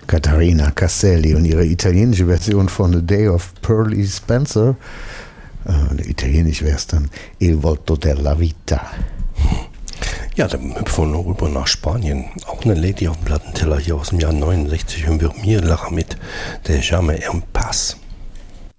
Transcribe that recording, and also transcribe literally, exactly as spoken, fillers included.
Caterina Castelli und ihre italienische Version von The Day of Pearly Spencer. Äh, italienisch wäre es dann Il Volto della Vita. Ja, dann hüpfen wir noch rüber nach Spanien. Auch eine Lady auf dem Plattenteller hier aus dem Jahr neunundsechzig hören wir Mir la mit der Jamais en Paz.